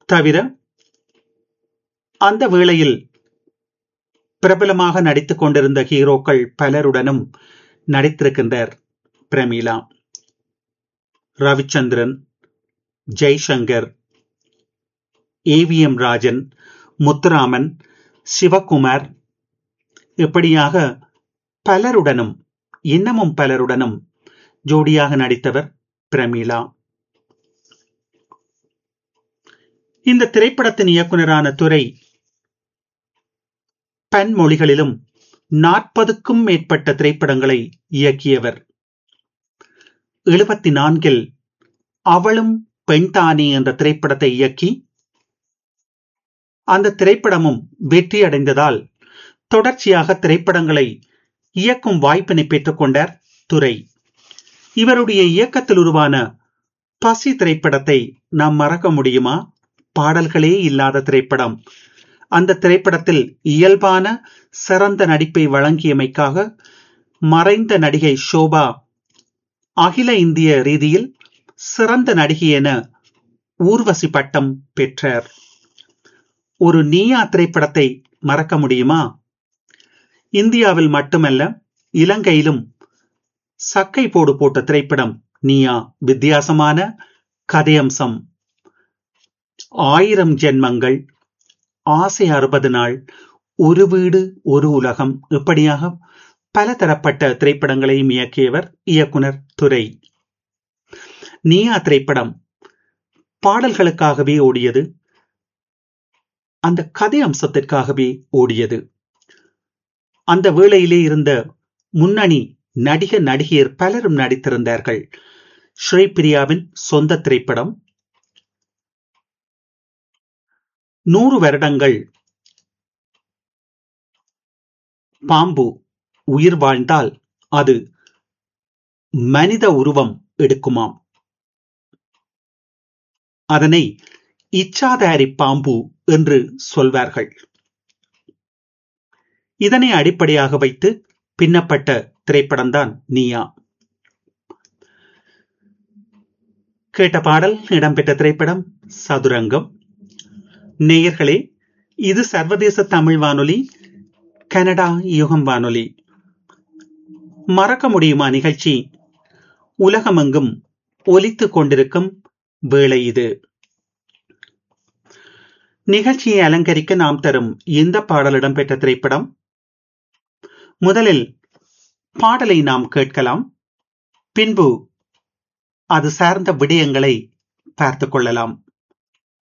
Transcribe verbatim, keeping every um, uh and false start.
தவிர அந்த வேளையில் பிரபலமாக நடித்துக் கொண்டிருந்த ஹீரோக்கள் பலருடனும் நடித்திருக்கின்றார் பிரமீளா. ரவிச்சந்திரன், ஜெய்சங்கர், ஏவிஎம் ராஜன், முத்துராமன், சிவகுமார், இப்படியாக பலருடனும் இன்னமும் பலருடனும் ஜோடியாக நடித்தவர் பிரமீளா. இந்த திரைப்படத்தின் இயக்குனரான துரை பன்மொழிகளிலும் நாற்பதுக்கும் மேற்பட்ட திரைப்படங்களை இயக்கியவர். எழுபத்தி நான்கில் அவளும் பெண்தானே என்ற திரைப்படத்தை இயக்கி அந்த திரைப்படமும் வெற்றி அடைந்ததால் தொடர்ச்சியாக திரைப்படங்களை இயக்கும் வாய்ப்பினை பெற்றுக் கொண்டார் துரை. இவருடைய இயக்கத்தில் உருவான பசி திரைப்படத்தை நாம் மறக்க முடியுமா? பாடல்களே இல்லாத திரைப்படம். அந்த திரைப்படத்தில் இயல்பான சிறந்த நடிப்பை வழங்கியமைக்காக மறைந்த நடிகை ஷோபா அகில இந்திய ரீதியில் சிறந்த நடிகை என ஊர்வசி பட்டம் பெற்றார். ஒரு நீயா திரைப்படத்தை மறக்க முடியுமா? இந்தியாவில் மட்டுமல்ல, இலங்கையிலும் சக்கை போடு போட்ட திரைப்படம் நீயா. வித்தியாசமான கதையம்சம். ஆயிரம் ஜென்மங்கள், ஆசை அறுபது நாள், ஒரு வீடு ஒரு உலகம், இப்படியாக பல தரப்பட்ட திரைப்படங்களையும் இயக்கியவர் இயக்குனர் துரை. நீயா திரைப்படம் பாடல்களுக்காகவே ஓடியது, அந்த கதை அம்சத்திற்காகவே ஓடியது. அந்த வேளையிலே இருந்த முன்னணி நடிக நடிகையர் பலரும் நடித்திருந்தார்கள். ஸ்ரீபிரியாவின் சொந்த திரைப்படம். நூறு வருடங்கள் பாம்பு உயிர் வாழ்ந்தால் அது மனித உருவம் எடுக்குமாம். அதனை இச்சாதாரி பாம்பு என்று சொல்வார்கள். இதனை அடிப்படையாக வைத்து பின்னப்பட்ட திரைப்படம்தான் நீயா. கேட்ட பாடல் இடம்பெற்ற திரைப்படம் சதுரங்கம். நேயர்களே, இது சர்வதேச தமிழ் வானொலி, கனடா யுகம் வானொலி. மறக்க முடியுமா நிகழ்ச்சி உலகமெங்கும் ஒலித்துக் கொண்டிருக்கும் வேளை இது. நிகழ்ச்சியை அலங்கரிக்க நாம் தரும் இந்த பாடல் இடம்பெற்ற திரைப்படம். முதலில் பாடலை நாம் கேட்கலாம், பின்பு அது சார்ந்த விடயங்களை பார்த்துக் கொள்ளலாம்.